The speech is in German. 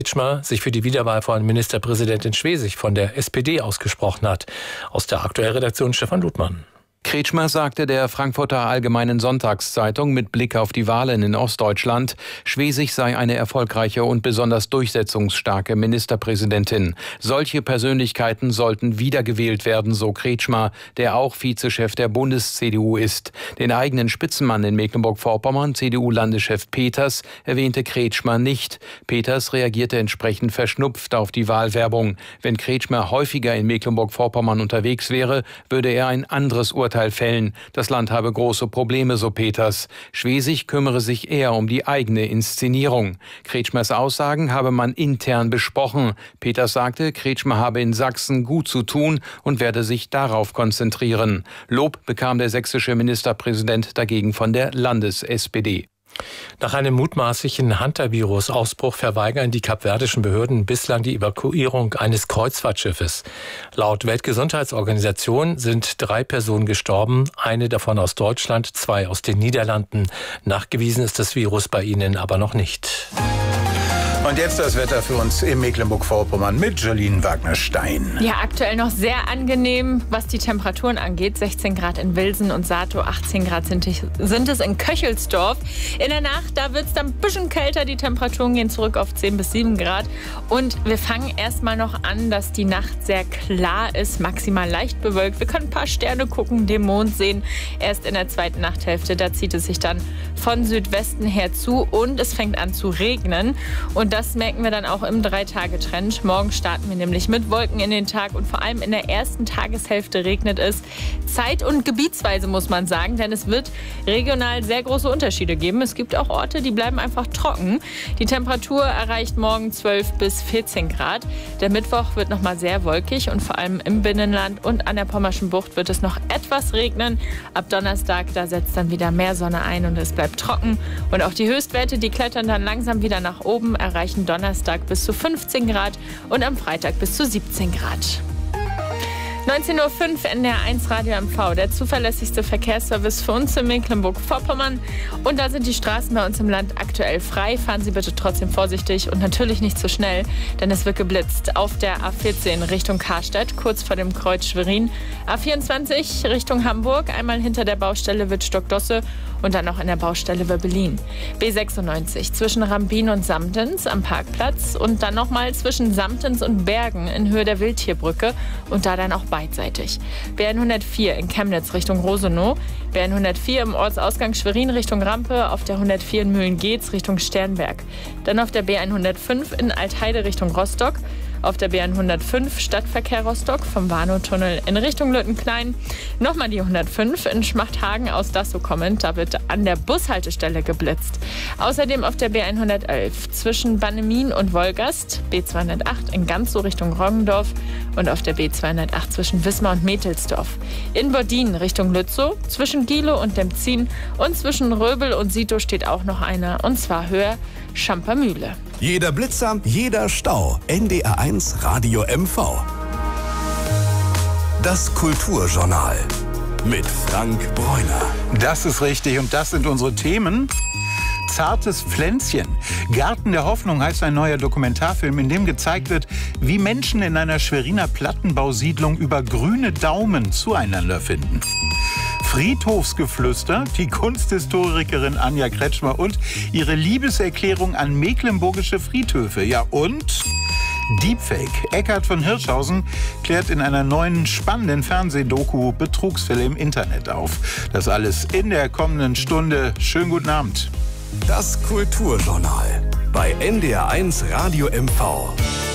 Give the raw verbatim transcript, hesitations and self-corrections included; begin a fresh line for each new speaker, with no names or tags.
Kretschmer sich für die Wiederwahl von Ministerpräsidentin Schwesig von der S P D ausgesprochen hat. Aus der Aktuellredaktion Stefan Ludmann.
Kretschmer sagte der Frankfurter Allgemeinen Sonntagszeitung mit Blick auf die Wahlen in Ostdeutschland, Schwesig sei eine erfolgreiche und besonders durchsetzungsstarke Ministerpräsidentin. Solche Persönlichkeiten sollten wiedergewählt werden, so Kretschmer, der auch Vizechef der Bundes-C D U ist. Den eigenen Spitzenmann in Mecklenburg-Vorpommern, C D U-Landeschef Peters, erwähnte Kretschmer nicht. Peters reagierte entsprechend verschnupft auf die Wahlwerbung. Wenn Kretschmer häufiger in Mecklenburg-Vorpommern unterwegs wäre, würde er ein anderes Urteil fällen. Das Land habe große Probleme, so Peters. Schwesig kümmere sich eher um die eigene Inszenierung. Kretschmers Aussagen habe man intern besprochen. Peters sagte, Kretschmer habe in Sachsen gut zu tun und werde sich darauf konzentrieren. Lob bekam der sächsische Ministerpräsident dagegen von der Landes-S P D.
Nach einem mutmaßlichen Hunter-Virus-Ausbruch verweigern die kapverdischen Behörden bislang die Evakuierung eines Kreuzfahrtschiffes. Laut Weltgesundheitsorganisation sind drei Personen gestorben, eine davon aus Deutschland, zwei aus den Niederlanden. Nachgewiesen ist das Virus bei ihnen aber noch nicht.
Und jetzt das Wetter für uns in Mecklenburg-Vorpommern mit Jolien Wagner-Stein.
Ja, aktuell noch sehr angenehm, was die Temperaturen angeht. sechzehn Grad in Wilsen und Satow, achtzehn Grad sind, sind es in Köchelsdorf. In der Nacht, da wird es dann ein bisschen kälter. Die Temperaturen gehen zurück auf zehn bis sieben Grad. Und wir fangen erstmal noch an, dass die Nacht sehr klar ist, maximal leicht bewölkt. Wir können ein paar Sterne gucken, den Mond sehen. Erst in der zweiten Nachthälfte, da zieht es sich dann von Südwesten her zu und es fängt an zu regnen. Und das merken wir dann auch im Drei-Tage-Trend. Morgen starten wir nämlich mit Wolken in den Tag und vor allem in der ersten Tageshälfte regnet es zeit- und gebietsweise, muss man sagen, denn es wird regional sehr große Unterschiede geben. Es gibt auch Orte, die bleiben einfach trocken. Die Temperatur erreicht morgen zwölf bis vierzehn Grad. Der Mittwoch wird noch mal sehr wolkig und vor allem im Binnenland und an der Pommerschen Bucht wird es noch etwas regnen. Ab Donnerstag, da setzt dann wieder mehr Sonne ein und es bleibt trocken. Und auch die Höchstwerte, die klettern dann langsam wieder nach oben, erreichen Donnerstag bis zu fünfzehn Grad und am Freitag bis zu siebzehn Grad. neunzehn Uhr fünf N D R eins Radio M V, der zuverlässigste Verkehrsservice für uns in Mecklenburg-Vorpommern. Und da sind die Straßen bei uns im Land aktuell frei. Fahren Sie bitte trotzdem vorsichtig und natürlich nicht zu schnell, denn es wird geblitzt. Auf der A vierzehn Richtung Karstadt, kurz vor dem Kreuz Schwerin. A vierundzwanzig Richtung Hamburg, einmal hinter der Baustelle Wittstock-Dosse und dann noch in der Baustelle Wöbbelin. B sechsundneunzig zwischen Rambin und Samtens am Parkplatz und dann nochmal zwischen Samtens und Bergen in Höhe der Wildtierbrücke und da dann auch beidseitig. B hundertvier in Chemnitz Richtung Rosenow, B hundertvier im Ortsausgang Schwerin Richtung Rampe, auf der hundertvier in Mühlen-Geetz Richtung Sternberg. Dann auf der B hundertfünf in Altheide Richtung Rostock, auf der B hundertfünf Stadtverkehr Rostock vom Warnow-Tunnel in Richtung Lüttenklein. Nochmal die hundertfünf in Schmachthagen aus Dassow kommend, da wird an der Bushaltestelle geblitzt. Außerdem auf der B hundertelf zwischen Bannemin und Wolgast, B zweihundertacht in Ganzow Richtung Roggendorf und auf der B zweihundertacht zwischen Wismar und Metelsdorf. In Bordin Richtung Lützow, zwischen Gielo und Demzin und zwischen Röbel und Sito steht auch noch einer, und zwar höher Schampermühle.
Jeder Blitzer, jeder Stau. N D R eins Radio M V. Das Kulturjournal mit Frank Bräuner.
Das ist richtig und das sind unsere Themen. Zartes Pflänzchen. Garten der Hoffnung heißt ein neuer Dokumentarfilm, in dem gezeigt wird, wie Menschen in einer Schweriner Plattenbausiedlung über grüne Daumen zueinander finden. Friedhofsgeflüster, die Kunsthistorikerin Anja Kretschmer und ihre Liebeserklärung an mecklenburgische Friedhöfe. Ja, und Deepfake. Eckhard von Hirschhausen klärt in einer neuen spannenden Fernsehdoku Betrugsfälle im Internet auf. Das alles in der kommenden Stunde. Schönen guten Abend.
Das Kulturjournal bei N D R eins Radio M V.